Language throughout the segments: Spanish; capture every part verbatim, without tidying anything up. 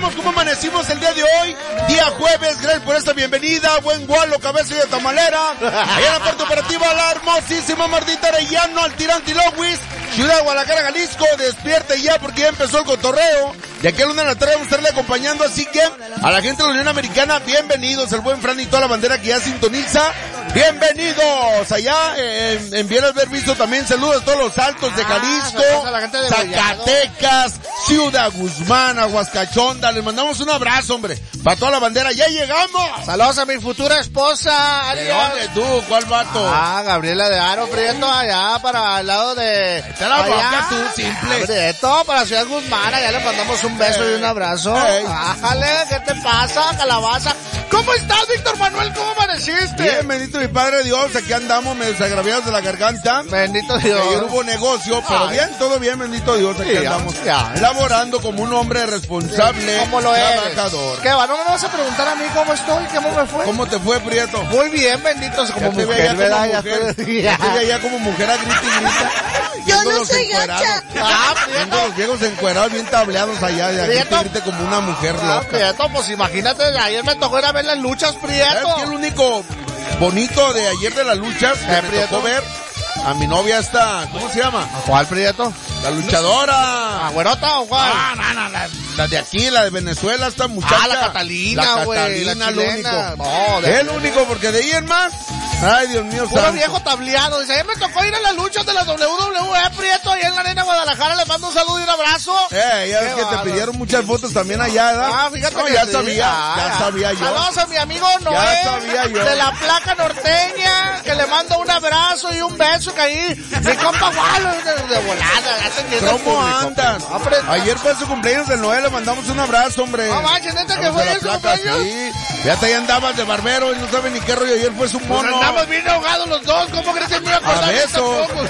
saludamos. ¿Cómo amanecimos el día de hoy? Día jueves, gracias por esta bienvenida. Buen gualo, cabeza de tamalera. Allá en la parte operativa, la hermosísima Martita Arellano, al tirante Lowis, Ciudad de Guadalajara, Jalisco. Despierte ya porque ya empezó el cotorreo. Y aquí a la una de la tarde vamos a estarle acompañando, así que a la gente de la Unión Americana, bienvenidos. El buen Fran y toda la bandera que ya sintoniza. Bienvenidos allá en, en Bien Haber Visto también. Saludos a todos los altos de Jalisco, ah, la gente de Zacatecas, Ciudad Guzmán, Aguascachonda. Les mandamos un abrazo, hombre, para toda la bandera. ¡Ya llegamos! Saludos a mi futura esposa, ¿De dónde tú? ¿Cuál vato? Ah, Gabriela de Aro Prieto, allá para el lado de... Está la boca tú, simple. Prieto, para Ciudad Guzmán, allá le mandamos un beso Ey. y un abrazo. Ey. Ájale, ¿qué te pasa, calabaza? ¿Cómo estás, Víctor Manuel? ¿Cómo amaneciste? Bien, bendito mi Padre Dios, aquí andamos medio desagraviados de la garganta. Bendito Dios. Ayer hubo negocio, pero Ay. bien, todo bien, bendito Dios, aquí Sí, andamos. ya. Laborando como un hombre responsable, ¿Cómo lo eres? trabajador. ¿Qué va? ¿No me vas a preguntar a mí cómo estoy? ¿Cómo me fue? ¿Cómo te fue, Prieto? Muy bien, bendito, como Ya te mujer, veía ¿verdad? como Ya mujer, estoy- ya te veía como mujer a grita y grita. Yo Viendo no los soy encuerados. gacha. Ah, Viendo Prieto. los viejos encuerados bien tableados allá, y aquí Prieto. te grite como una mujer Ah, loca. Prieto, pues imagínate, ayer me tocó ir a ver las luchas, ¿Sabes Prieto. qué es lo único bonito de ayer de las luchas que ¿Eh, me Prieto? tocó ver? A mi novia esta, ¿cómo se llama? ¿Cuál, Prieto? La luchadora. ¿A güerota o cuál? Ah, no, no, la, la de aquí, la de Venezuela, esta muchacha. Ah, la Catalina, La güey, Catalina, la lo chilena. único. No, de- Es lo único, porque de ahí en más, ay, Dios mío, Puro santo. viejo tableado. Dice, ayer me tocó ir a las luchas de la W W E, Prieto, ahí en la Arena Guadalajara. Le mando un saludo y un abrazo. Eh, ya ves Qué que te bárbaro. pidieron muchas fotos también allá, ¿verdad? Ah, fíjate No, que ya sí. sabía, Ah, ya sabía yo. Saludos a mi amigo Noé, sabía yo. de la placa norteña, que le mando un abrazo y un beso, que ahí, mi compa Gualo, de, de volada, ya te entiendo el ¿Cómo público. andas? No, pero- Ayer fue su cumpleaños de Noel, le mandamos un abrazo, hombre. No manches, neta que Vamos fue a la su placa, cumpleaños. sí. Fíjate, ahí andabas de barbero y no sabe ni qué rollo, ayer fue su Pues mono. andamos bien ahogados los dos, ¿cómo crees que me iba a acordar A de esta besos. poco?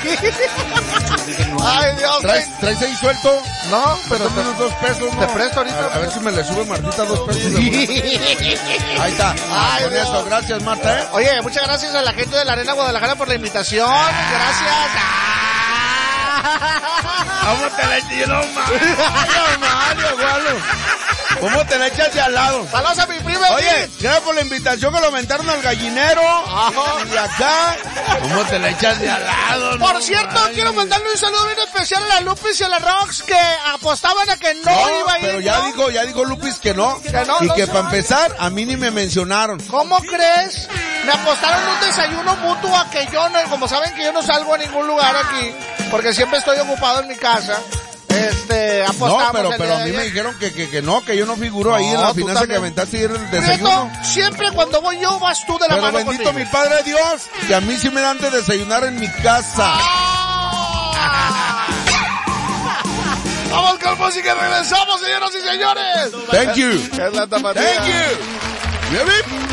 Ay, Dios. ¿Traes, ¿Traes ahí suelto? No, pero Dame unos dos pesos, ¿no? te presto ahorita. A, a ver si me le sube Martita dos pesos. de volada. Ahí está. Ay, Con Dios. eso, gracias, Marta, ¿eh? Oye, muchas gracias a la gente de la Arena Guadalajara por la invitación. Gracias. ¿Cómo te la echas? No, Mario, Mario, Gualo. ¿Cómo te la echas de al lado? Saludos a mi prima. Oye, gracias por la invitación que lo aventaron al gallinero. Y de acá. ¿Cómo te la echas de al lado? Por No, cierto, Mario. quiero mandarle un saludo bien especial a la Lupis y a la Rox que apostaban a que no, No, iba a ir. pero ya ¿no? dijo, ya dijo Lupis que no. Que no, y no que se para va. empezar, a mí ni me mencionaron. ¿Cómo crees? Me apostaron un desayuno mutuo a que yo no, como saben que yo no salgo a ningún lugar aquí, porque siempre estoy ocupado en mi casa. Este, apostamos. No, pero, el pero día a de mí me ayer. dijeron que, que, que no, que yo no figuro ahí No, en la tú finanza también. que aventaste ayer el Prieto, desayuno. siempre cuando voy yo vas tú de la Pero mano bendito conmigo. mi Padre Dios, que a mí sí me dan de desayunar en mi casa. ¡Ah! Vamos con música y regresamos, señoras y señores. Thank you. Es la tapatía. Thank you. Baby.